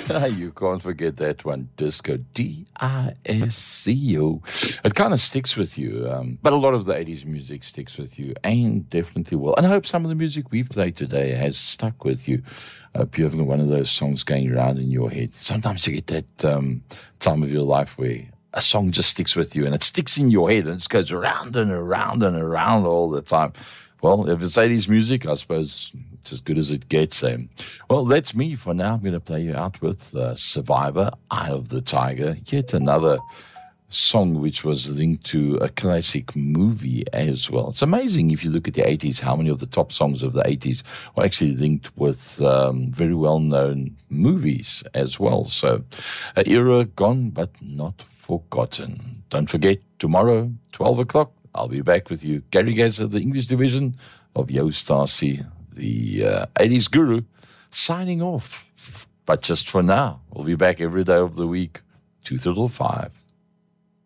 You can't forget that one, disco, D-I-S-C-O. It kind of sticks with you, but a lot of the 80s music sticks with you, and definitely will. And I hope some of the music we've played today has stuck with you. I hope you haven't got one of those songs going around in your head. Sometimes you get that time of your life where a song just sticks with you, and it sticks in your head, and it just goes around and around and around all the time. Well, if it's 80s music, I suppose it's as good as it gets. Well, that's me for now. I'm going to play you out with Survivor, Eye of the Tiger, yet another song which was linked to a classic movie as well. It's amazing if you look at the 80s, how many of the top songs of the 80s are actually linked with very well-known movies as well. So, an era gone but not forgotten. Don't forget, tomorrow, 12 o'clock, I'll be back with you. Gary Gazer, the English division of Yo Stasi, the 80s guru, signing off. But just for now, we'll be back every day of the week, 2 till 5.